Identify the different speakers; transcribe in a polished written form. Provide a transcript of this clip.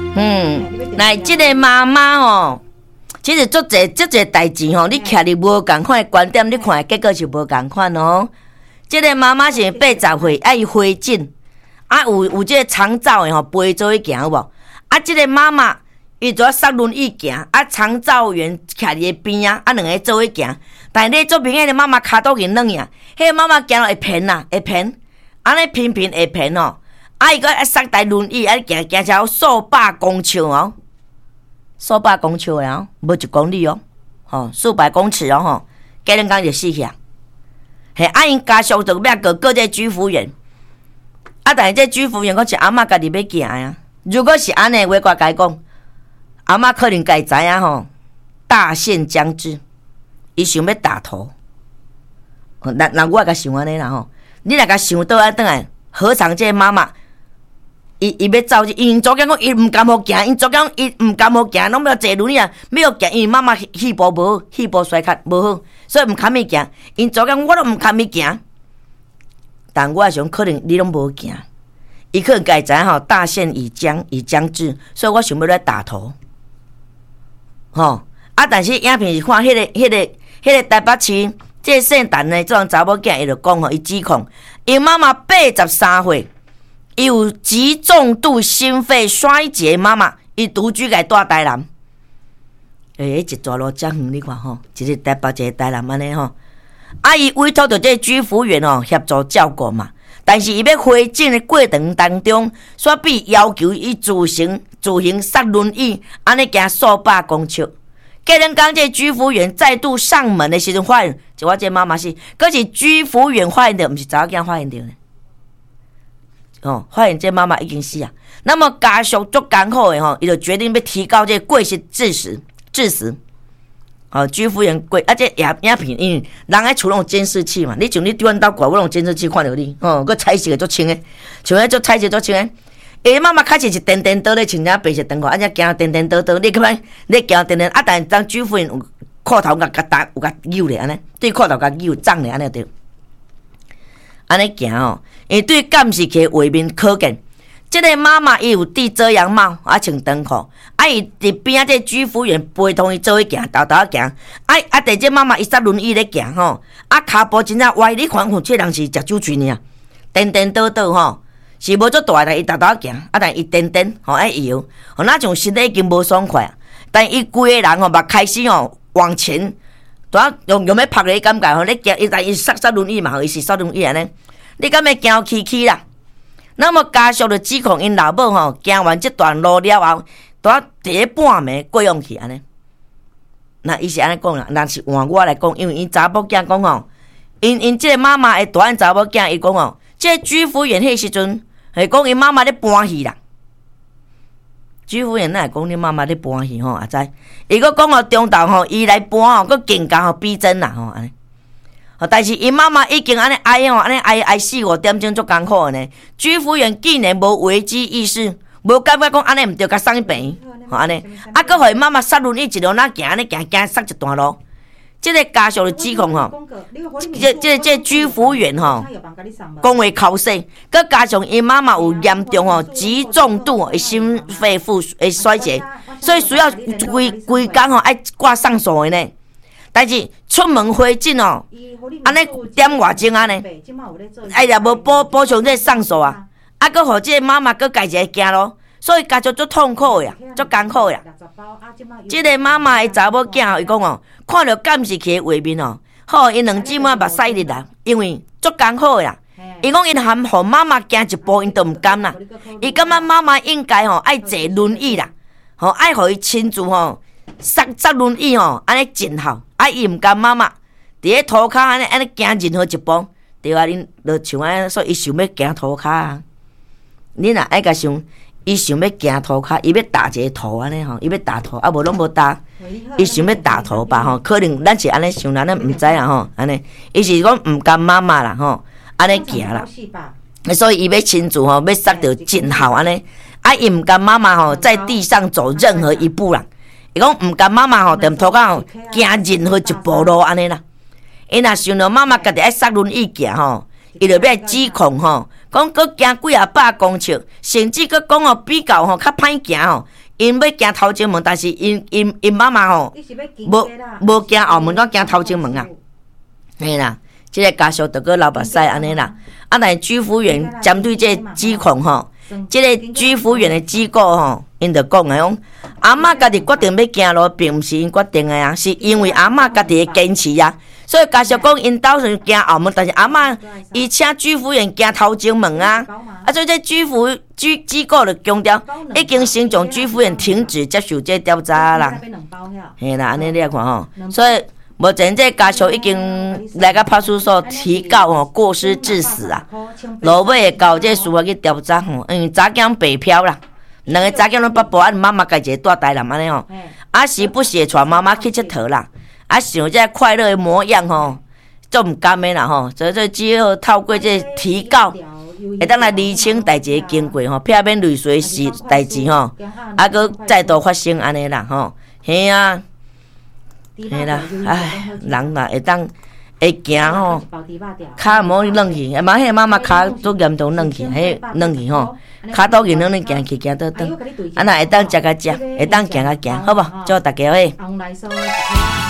Speaker 1: 来，这个妈妈哦，其实足侪代志吼，你徛伫无共款的观点，你看的结果是无共款哦。这个妈妈是80岁，伊回诊，有这个肠燥的吼，背做去行有无？这个妈妈伊就要塞轮椅行，肠燥员徛伫边两个做去行，但是你做明显的妈妈骹肚筋软呀，迄个妈妈行会偏啦，会偏，安尼偏会偏哦。伊个塞台轮椅，行超数百公尺哦，数百公尺的哦，无1公里哦，数百公尺哦吼，家人讲就死去啊。嘿，因家属就要过这居服员，但是这居服员讲是阿嬷家己要行呀。如果是安尼话，我甲伊讲，阿嬷可能该知影吼，大限将至，伊想要打头。那我甲想安尼啦吼，你若甲想倒转来，何尝这妈妈？伊要走，因昨天讲伊毋甘好行，因昨天伊毋甘好行，拢要坐轮椅啊，要行，因妈妈气步无好，气步衰竭无好，所以毋堪伊行。因昨天我都毋堪伊行，但我想可能你拢无行，伊可能该知吼，大限已将至，所以我想要来打头，但是影片是看迄个台北市这姓陈的这种查某囝，伊就讲伊指控，因妈妈83岁。伊有极重度心肺衰竭，妈妈伊独居在大台南。一条路遮远，你看吼，一个台北，一个台南安尼吼。伊委托着这居服员协助照顾嘛，但是伊要回诊的过程当中，煞被要求伊自行塞轮椅，安尼行数百公尺。家人讲这居服员再度上门的时阵发现，就我这妈妈是，可是居服员发现的，不是查某囝发现的呢。发现这妈妈已经死啊，那么家属足艰苦的伊就决定要提高这过失致死。居服员过，这影片因为人喺厝拢有监视器嘛，你像你对阮兜过，我拢有监视器看到你，佮彩色的足清的，像迄足彩色足清的。妈妈开始是颠颠倒咧，穿只白色长裤，安尼行颠颠倒倒，你看你行颠颠，但是当居服员有裤头甲扭咧，安尼对裤头甲扭胀咧，安尼对。安尼行因对监视器画面可见，这个妈妈伊有戴遮阳帽，穿长裤，伊伫边这居服员陪同伊做去行，豆行，第这妈妈伊塞轮椅咧行骹步真正歪，你看这人是食酒醉尔，颠颠倒倒是无足大，但伊豆行，但伊颠颠爱摇，那种身体已经无爽快，但伊规个人目开始往前。用要拍你感觉你行，但伊塞轮椅嘛，伊是塞轮椅安尼，你敢会行起啦？那么家属就指控因老母行完这段路了后，伫咧半暝过用去安尼。那伊是安尼讲啦，但是换我来讲，因为因查某囝讲因这个妈妈的大汉查某囝，伊讲这居服员迄时阵是讲因妈妈咧搬戏啦。居服员那讲你妈妈咧搬戏也知。伊佫讲中昼伊来搬佫更加逼真啦安尼。但是因妈妈已经安尼挨4-5点钟足艰苦的呢。居服员竟然无危机意识，无感觉讲安尼毋对，甲送去病安尼。佫互伊妈妈塞轮椅一路那行安尼行塞一段路。这个家属的指控这居服员讲话口舌，佮加上因妈妈有严重极重度的心肺衰竭，所以需要规工爱挂上锁的呢。但是出门回诊安尼点外钟安尼，也无补充这上锁啊，佮互这妈妈佮家己行咯。所以家属足痛苦呀，足艰苦呀。这个妈妈的查某囝伊讲看到监视器的画面好，因两姊妹目屎入来，因为足艰苦呀。伊讲因含互妈妈行一步，因都毋甘啦。伊感觉妈妈应该爱坐轮椅啦，爱互伊亲自塞轮椅安尼真好。伊毋甘妈妈伫咧涂骹安尼行任何一步，对啊，恁就像安尼，所以伊想要行涂骹啊。恁若爱甲想。伊想要行涂骹，伊要打一个头安尼伊要打头，无拢无打。伊想要打头吧可能咱是安尼想，咱毋知啦安尼。伊是讲毋甘妈妈啦安尼行啦。所以伊要亲自要塞到真好安尼。伊毋甘妈妈在地上走任何一步啦。伊讲毋甘妈妈踮涂骹行任何一步路安尼啦。伊若想到妈妈家己爱塞轮椅行伊就要指控讲佫行几百公尺，甚至佫讲比较较歹行因要行头前门，但是因妈妈吼，无行后门，怎行头前门啊？嘿啦，这个家属就个老目屎安尼啦。啊，但居服员针对这指控吼，这个居服员的机构吼，因就讲讲阿嬷家己决定要行路，并不是因决定的啊，是因为阿嬷家己的坚持啊。所以家属讲因兜是行后门，但是阿嬷伊请居服员行头前门啊。啊，所以这机构就强调，已经先将居服员停止接受这调查啦。嘿啦，安尼你来看吼，所以目前这家属已经来到派出所提告吼，过失致死啊。落尾会交这司法去调查吼，因为查囝白漂啦，两个查囝拢北部，啊，妈妈家一个住台南安尼吼，啊时不时传妈妈去佚佗啦。啊，想这快乐的模样吼，做毋甘的啦吼，所以只好透过这提告，会当来厘清代志的经过吼，避免类似的代志吼，啊，搁再度发生安尼啦吼，嘿啊，嘿啦，唉，人啦会当会行吼，骹毋好软去，嘛迄妈妈骹都严重软去，迄软去吼，骹倒硬软行去行倒转，啊，若会当食甲食，会当行甲行，好无？祝大家诶。